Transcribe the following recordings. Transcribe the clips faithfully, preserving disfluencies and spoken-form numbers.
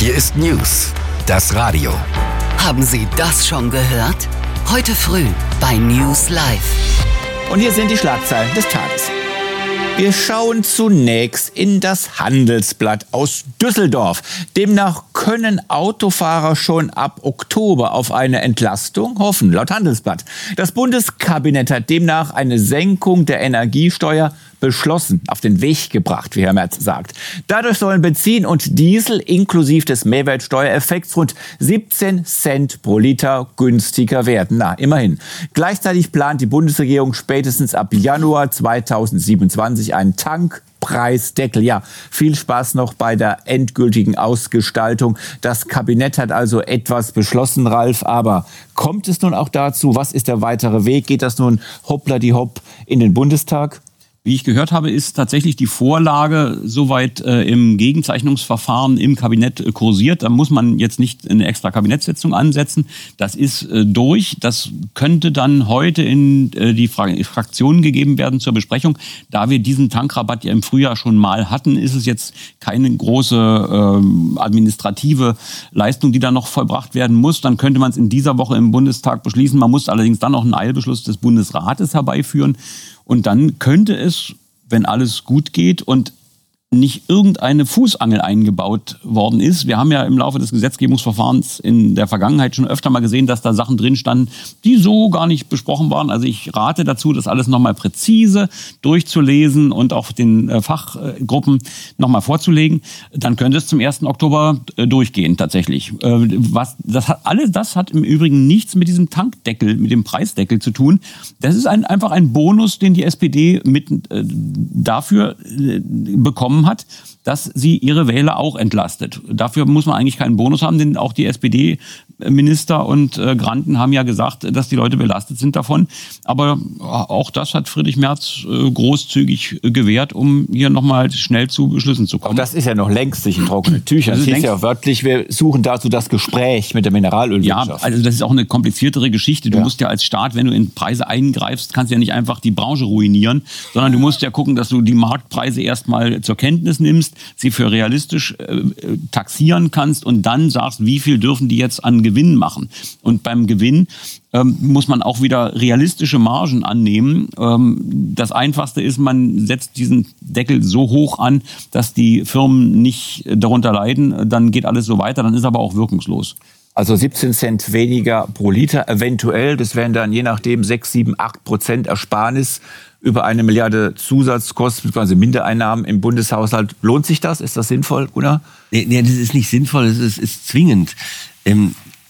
Hier ist News, das Radio. Haben Sie das schon gehört? Heute früh bei News Live. Und hier sind die Schlagzeilen des Tages. Wir schauen zunächst in das Handelsblatt aus Düsseldorf. Demnach können Autofahrer schon ab Oktober auf eine Entlastung hoffen, laut Handelsblatt. Das Bundeskabinett hat demnach eine Senkung der Energiesteuer beschlossen, auf den Weg gebracht, wie Herr Merz sagt. Dadurch sollen Benzin und Diesel inklusive des Mehrwertsteuereffekts rund siebzehn Cent pro Liter günstiger werden. Na, immerhin. Gleichzeitig plant die Bundesregierung spätestens ab Januar zweitausendsiebenundzwanzig einen Tankpreisdeckel. Ja, viel Spaß noch bei der endgültigen Ausgestaltung. Das Kabinett hat also etwas beschlossen, Ralf. Aber kommt es nun auch dazu? Was ist der weitere Weg? Geht das nun hoppla die hopp in den Bundestag? Wie ich gehört habe, ist tatsächlich die Vorlage soweit äh, im Gegenzeichnungsverfahren im Kabinett äh, kursiert. Da muss man jetzt nicht eine extra Kabinettssitzung ansetzen. Das ist äh, durch. Das könnte dann heute in äh, die Fra- Fraktionen gegeben werden zur Besprechung. Da wir diesen Tankrabatt ja im Frühjahr schon mal hatten, ist es jetzt keine große äh, administrative Leistung, die da noch vollbracht werden muss. Dann könnte man es in dieser Woche im Bundestag beschließen. Man muss allerdings dann noch einen Eilbeschluss des Bundesrates herbeiführen. Und dann könnte es, wenn alles gut geht und nicht irgendeine Fußangel eingebaut worden ist. Wir haben ja im Laufe des Gesetzgebungsverfahrens in der Vergangenheit schon öfter mal gesehen, dass da Sachen drin standen, die so gar nicht besprochen waren. Also ich rate dazu, das alles nochmal präzise durchzulesen und auch den äh, Fachgruppen nochmal vorzulegen. Dann könnte es zum ersten Oktober äh, durchgehen tatsächlich. Äh, was, das hat, alles das hat im Übrigen nichts mit diesem Tankdeckel, mit dem Preisdeckel zu tun. Das ist ein, einfach ein Bonus, den die S P D mit äh, dafür äh, bekommen hat, dass sie ihre Wähler auch entlastet. Dafür muss man eigentlich keinen Bonus haben, denn auch die S P D-Minister und äh, Granden haben ja gesagt, dass die Leute belastet sind davon. Aber auch das hat Friedrich Merz äh, großzügig äh, gewährt, um hier nochmal schnell zu Beschlüssen zu kommen. Und das ist ja noch längst nicht in trockenen Tüchern. Das, das ist ja wörtlich, wir suchen dazu das Gespräch mit der Mineralölwirtschaft. Ja, also das ist auch eine kompliziertere Geschichte. Du ja. musst ja als Staat, wenn du in Preise eingreifst, kannst du ja nicht einfach die Branche ruinieren, sondern du musst ja gucken, dass du die Marktpreise erstmal zur Kenntnis nimmst, sie für realistisch äh, taxieren kannst und dann sagst, wie viel dürfen die jetzt an Gewinn machen. Und beim Gewinn ähm, muss man auch wieder realistische Margen annehmen. Ähm, das Einfachste ist, man setzt diesen Deckel so hoch an, dass die Firmen nicht darunter leiden. Dann geht alles so weiter, dann ist aber auch wirkungslos. Also siebzehn Cent weniger pro Liter eventuell. Das wären dann je nachdem sechs, sieben, acht Prozent Ersparnis über eine Milliarde Zusatzkosten bzw. Mindereinnahmen im Bundeshaushalt. Lohnt sich das? Ist das sinnvoll, Gunnar? Nee, nee, das ist nicht sinnvoll, das ist, ist zwingend. Ähm,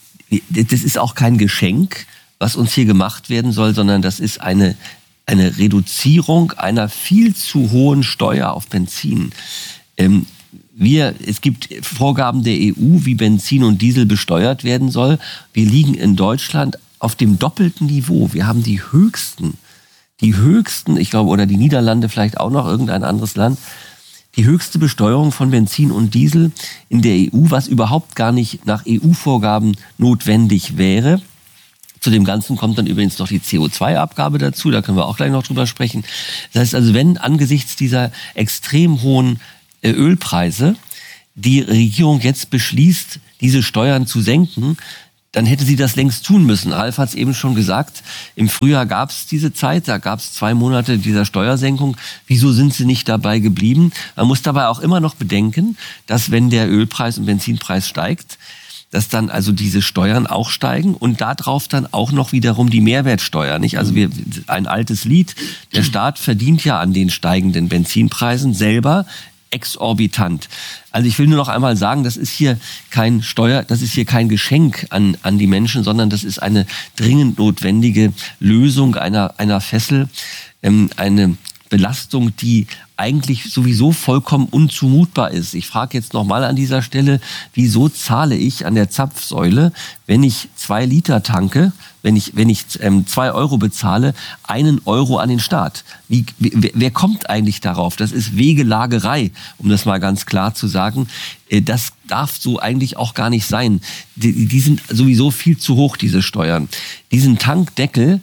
das ist auch kein Geschenk, was uns hier gemacht werden soll, sondern das ist eine, eine Reduzierung einer viel zu hohen Steuer auf Benzin. Ähm, Wir, es gibt Vorgaben der E U, wie Benzin und Diesel besteuert werden soll. Wir liegen in Deutschland auf dem doppelten Niveau. Wir haben die höchsten, die höchsten, ich glaube, oder die Niederlande vielleicht auch noch, irgendein anderes Land, die höchste Besteuerung von Benzin und Diesel in der E U, was überhaupt gar nicht nach E U-Vorgaben notwendig wäre. Zu dem Ganzen kommt dann übrigens noch die C O zwei Abgabe dazu, da können wir auch gleich noch drüber sprechen. Das heißt also, wenn angesichts dieser extrem hohen Ölpreise die Regierung jetzt beschließt, diese Steuern zu senken, dann hätte sie das längst tun müssen. Ralf hat es eben schon gesagt, im Frühjahr gab es diese Zeit, da gab es zwei Monate dieser Steuersenkung. Wieso sind sie nicht dabei geblieben? Man muss dabei auch immer noch bedenken, dass wenn der Ölpreis und Benzinpreis steigt, dass dann also diese Steuern auch steigen und darauf dann auch noch wiederum die Mehrwertsteuer, nicht? Also wir, ein altes Lied, der Staat verdient ja an den steigenden Benzinpreisen selber exorbitant. Also ich will nur noch einmal sagen, das ist hier kein Steuer, das ist hier kein Geschenk an, an die Menschen, sondern das ist eine dringend notwendige Lösung einer, einer Fessel, ähm, eine Belastung, die eigentlich sowieso vollkommen unzumutbar ist. Ich frage jetzt nochmal an dieser Stelle, wieso zahle ich an der Zapfsäule, wenn ich zwei Liter tanke, wenn ich, wenn ich ähm, zwei Euro bezahle, einen Euro an den Staat? Wie, wer, wer kommt eigentlich darauf? Das ist Wegelagerei, um das mal ganz klar zu sagen. Äh, das darf so eigentlich auch gar nicht sein. Die, die sind sowieso viel zu hoch, diese Steuern. Diesen Tankdeckel,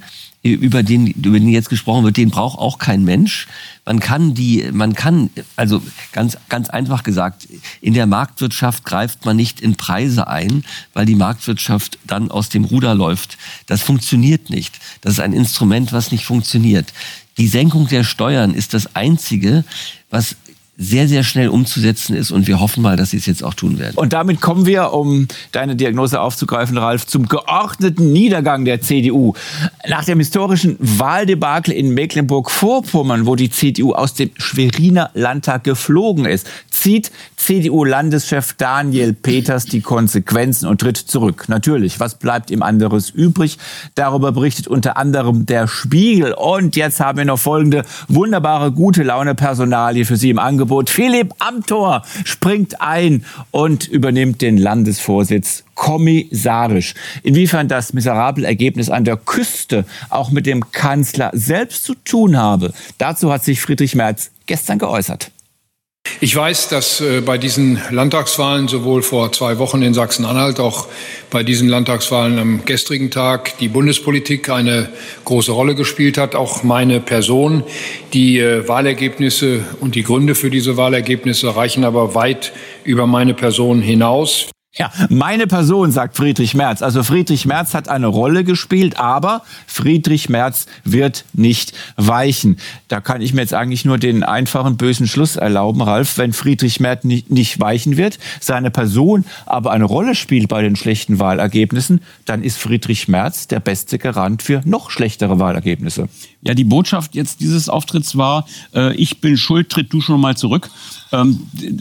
über den, über den jetzt gesprochen wird, den braucht auch kein Mensch. Man kann die, man kann, also ganz, ganz einfach gesagt, in der Marktwirtschaft greift man nicht in Preise ein, weil die Marktwirtschaft dann aus dem Ruder läuft. Das funktioniert nicht. Das ist ein Instrument, was nicht funktioniert. Die Senkung der Steuern ist das Einzige, was sehr, sehr schnell umzusetzen ist, und wir hoffen mal, dass sie es jetzt auch tun werden. Und damit kommen wir, um deine Diagnose aufzugreifen, Ralf, zum geordneten Niedergang der C D U. Nach dem historischen Wahldebakel in Mecklenburg-Vorpommern, wo die C D U aus dem Schweriner Landtag geflogen ist, zieht C D U-Landeschef Daniel Peters die Konsequenzen und tritt zurück. Natürlich, was bleibt ihm anderes übrig? Darüber berichtet unter anderem der Spiegel. Und jetzt haben wir noch folgende wunderbare, gute Laune-Personalie für Sie im Angebot. Philipp Amthor springt ein und übernimmt den Landesvorsitz kommissarisch. Inwiefern das miserable Ergebnis an der Küste auch mit dem Kanzler selbst zu tun habe, dazu hat sich Friedrich Merz gestern geäußert. Ich weiß, dass äh, bei diesen Landtagswahlen sowohl vor zwei Wochen in Sachsen-Anhalt, auch bei diesen Landtagswahlen am gestrigen Tag die Bundespolitik eine große Rolle gespielt hat, auch meine Person. Die äh, Wahlergebnisse und die Gründe für diese Wahlergebnisse reichen aber weit über meine Person hinaus. Ja, meine Person, sagt Friedrich Merz. Also Friedrich Merz hat eine Rolle gespielt, aber Friedrich Merz wird nicht weichen. Da kann ich mir jetzt eigentlich nur den einfachen, bösen Schluss erlauben, Ralf. Wenn Friedrich Merz nicht, nicht weichen wird, seine Person aber eine Rolle spielt bei den schlechten Wahlergebnissen, dann ist Friedrich Merz der beste Garant für noch schlechtere Wahlergebnisse. Ja, die Botschaft jetzt dieses Auftritts war, äh, ich bin schuld, tritt du schon mal zurück. Ähm,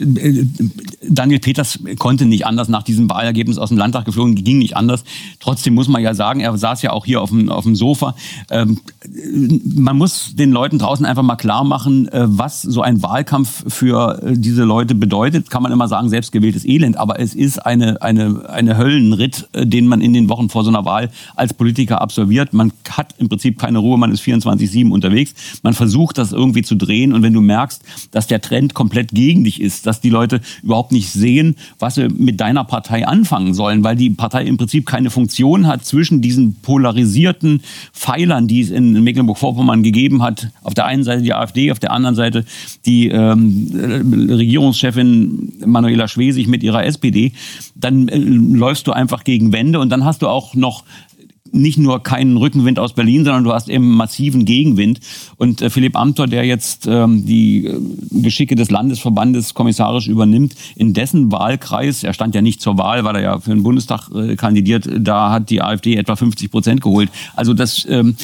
Daniel Peters konnte nicht anders nach diesem Wahlergebnis aus dem Landtag geflogen, ging nicht anders. Trotzdem muss man ja sagen, er saß ja auch hier auf dem, auf dem Sofa. Ähm, man muss den Leuten draußen einfach mal klar machen, äh, was so ein Wahlkampf für äh, diese Leute bedeutet. Kann man immer sagen, selbstgewähltes Elend, aber es ist eine, eine, eine Höllenritt, äh, den man in den Wochen vor so einer Wahl als Politiker absolviert. Man hat im Prinzip keine Ruhe, man ist vierundzwanzig sieben unterwegs. Man versucht, das irgendwie zu drehen, und wenn du merkst, dass der Trend komplett gegen dich ist, dass die Leute überhaupt nicht sehen, was sie mit deiner Partei anfangen sollen, weil die Partei im Prinzip keine Funktion hat zwischen diesen polarisierten Pfeilern, die es in Mecklenburg-Vorpommern gegeben hat. Auf der einen Seite die AfD, auf der anderen Seite die ähm, Regierungschefin Manuela Schwesig mit ihrer S P D. Dann äh, läufst du einfach gegen Wände, und dann hast du auch noch nicht nur keinen Rückenwind aus Berlin, sondern du hast eben massiven Gegenwind. Und äh, Philipp Amthor, der jetzt ähm, die äh, Geschicke des Landesverbandes kommissarisch übernimmt, in dessen Wahlkreis, er stand ja nicht zur Wahl, weil er ja für den Bundestag äh, kandidiert, da hat die AfD etwa fünfzig Prozent geholt. Also das, ähm,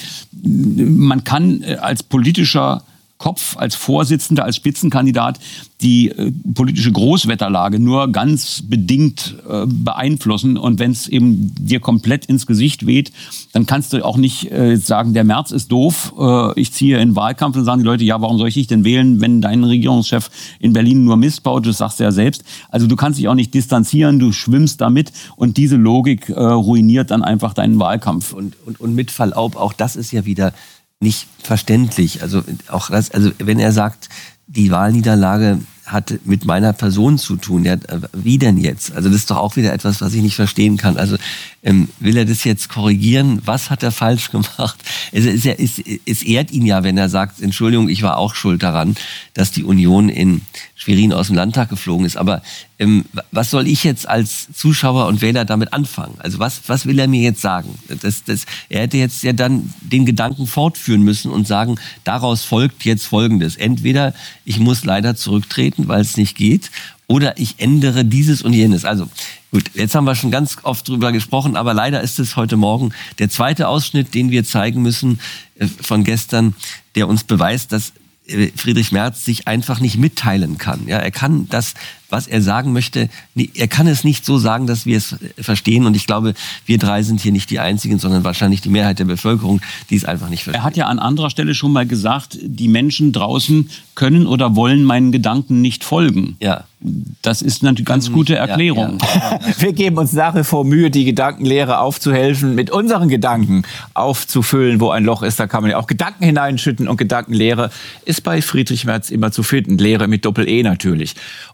man kann äh, als politischer Kopf, als Vorsitzender, als Spitzenkandidat die äh, politische Großwetterlage nur ganz bedingt äh, beeinflussen. Und wenn es eben dir komplett ins Gesicht weht, dann kannst du auch nicht äh, sagen, der Merz ist doof, äh, ich ziehe in den Wahlkampf, und sagen die Leute, ja, warum soll ich dich denn wählen, wenn dein Regierungschef in Berlin nur Mist baut, das sagst du ja selbst. Also du kannst dich auch nicht distanzieren, du schwimmst damit, und diese Logik äh, ruiniert dann einfach deinen Wahlkampf. Und, und, und mit Verlaub, auch das ist ja wieder nicht verständlich. Also auch das, also wenn er sagt, die Wahlniederlage hat mit meiner Person zu tun, ja, wie denn jetzt? Also das ist doch auch wieder etwas, was ich nicht verstehen kann. Also ähm, will er das jetzt korrigieren? Was hat er falsch gemacht? Es, ist ja, es, es ehrt ihn ja, wenn er sagt, Entschuldigung, ich war auch schuld daran, dass die Union in Schwerin aus dem Landtag geflogen ist. Aber ähm, was soll ich jetzt als Zuschauer und Wähler damit anfangen? Also was, was will er mir jetzt sagen? Das, das, er hätte jetzt ja dann den Gedanken fortführen müssen und sagen, daraus folgt jetzt Folgendes. Entweder ich muss leider zurücktreten, weil es nicht geht, oder ich ändere dieses und jenes. Also gut, jetzt haben wir schon ganz oft drüber gesprochen, aber leider ist es heute Morgen der zweite Ausschnitt, den wir zeigen müssen äh, von gestern, der uns beweist, dass Friedrich Merz sich einfach nicht mitteilen kann. Ja, er kann das, was er sagen möchte, er kann es nicht so sagen, dass wir es verstehen. Und ich glaube, wir drei sind hier nicht die Einzigen, sondern wahrscheinlich die Mehrheit der Bevölkerung, die es einfach nicht versteht. Er hat ja an anderer Stelle schon mal gesagt, die Menschen draußen können oder wollen meinen Gedanken nicht folgen. Ja. Das ist eine ganz gute Erklärung. Ja, ja. Wir geben uns nach wie vor Mühe, die Gedankenlehre aufzuhelfen, mit unseren Gedanken aufzufüllen, wo ein Loch ist. Da kann man ja auch Gedanken hineinschütten, und Gedankenlehre ist bei Friedrich Merz immer zu finden. Lehre mit Doppel-E natürlich. Und damit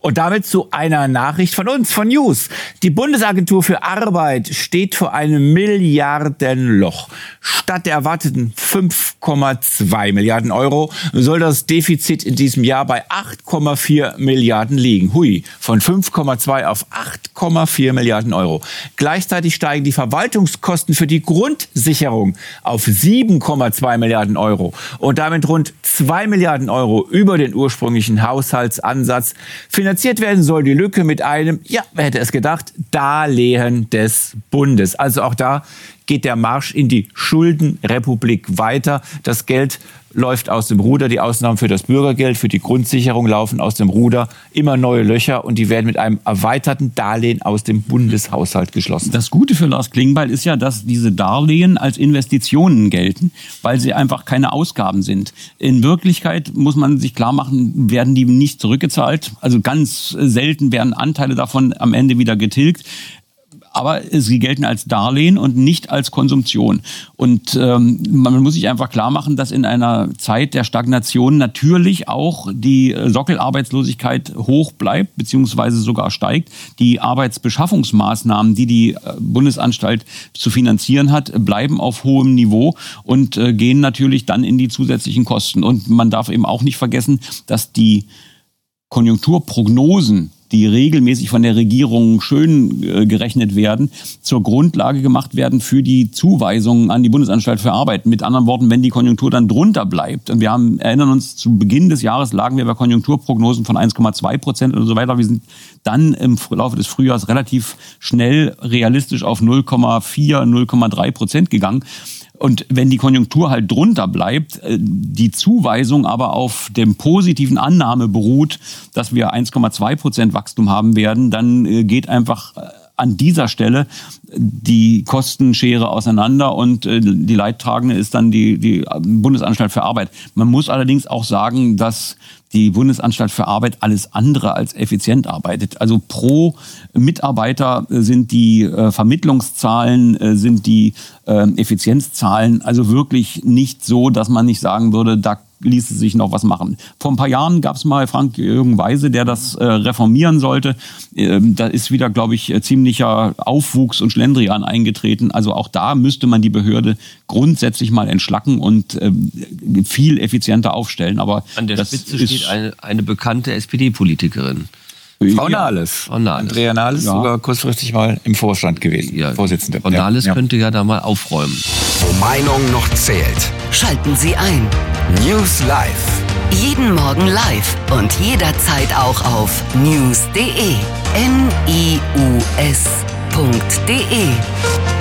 zu einer Nachricht von uns, von News. Die Bundesagentur für Arbeit steht vor einem Milliardenloch. Statt der erwarteten fünf Komma zwei Milliarden Euro soll das Defizit in diesem Jahr bei acht Komma vier Milliarden liegen. Hui, von fünf Komma zwei auf acht Komma vier Milliarden Euro. Gleichzeitig steigen die Verwaltungskosten für die Grundsicherung auf sieben Komma zwei Milliarden Euro und damit rund zwei Milliarden Euro über den ursprünglichen Haushaltsansatz. Finanziert werden soll die Lücke mit einem, ja, wer hätte es gedacht, Darlehen des Bundes. Also auch da geht der Marsch in die Schuldenrepublik weiter. Das Geld läuft aus dem Ruder. Die Ausnahmen für das Bürgergeld, für die Grundsicherung laufen aus dem Ruder. Immer neue Löcher und die werden mit einem erweiterten Darlehen aus dem Bundeshaushalt geschlossen. Das Gute für Lars Klingbeil ist ja, dass diese Darlehen als Investitionen gelten, weil sie einfach keine Ausgaben sind. In Wirklichkeit muss man sich klar machen, werden die nicht zurückgezahlt. Also ganz selten werden Anteile davon am Ende wieder getilgt. Aber sie gelten als Darlehen und nicht als Konsumption. Und ähm, man muss sich einfach klar machen, dass in einer Zeit der Stagnation natürlich auch die Sockelarbeitslosigkeit hoch bleibt, beziehungsweise sogar steigt. Die Arbeitsbeschaffungsmaßnahmen, die die Bundesanstalt zu finanzieren hat, bleiben auf hohem Niveau und äh, gehen natürlich dann in die zusätzlichen Kosten. Und man darf eben auch nicht vergessen, dass die Konjunkturprognosen, die regelmäßig von der Regierung schön äh, gerechnet werden, zur Grundlage gemacht werden für die Zuweisungen an die Bundesanstalt für Arbeit. Mit anderen Worten, wenn die Konjunktur dann drunter bleibt. Und wir haben, erinnern uns, zu Beginn des Jahres lagen wir bei Konjunkturprognosen von eins Komma zwei Prozent und so weiter. Wir sind dann im Laufe des Frühjahrs relativ schnell realistisch auf null Komma vier, null Komma drei Prozent gegangen. Und wenn die Konjunktur halt drunter bleibt, die Zuweisung aber auf dem positiven Annahme beruht, dass wir eins Komma zwei Prozent Wachstum haben werden, dann geht einfach an dieser Stelle die Kostenschere auseinander und die Leidtragende ist dann die, die Bundesanstalt für Arbeit. Man muss allerdings auch sagen, dass die Bundesanstalt für Arbeit alles andere als effizient arbeitet. Also pro Mitarbeiter sind die äh, Vermittlungszahlen, äh, sind die äh, Effizienzzahlen also wirklich nicht so, dass man nicht sagen würde, da ließe sich noch was machen. Vor ein paar Jahren gab es mal Frank-Jürgen Weise, der das äh, reformieren sollte. Ähm, da ist wieder, glaube ich, ziemlicher Aufwuchs und Schlendrian eingetreten. Also auch da müsste man die Behörde grundsätzlich mal entschlacken und ähm, viel effizienter aufstellen. Aber an der das Spitze ist steht eine, eine bekannte S P D-Politikerin. Frau Nahles. Frau Nahles. Andrea Nahles, Ja. sogar kurzfristig mal im Vorstand gewesen. Ja. Vorsitzende. Frau Nahles ja. könnte ja da mal aufräumen. Wo Meinung noch zählt. Schalten Sie ein. News Live. Jeden Morgen live und jederzeit auch auf news punkt de. N I U S Punkt de.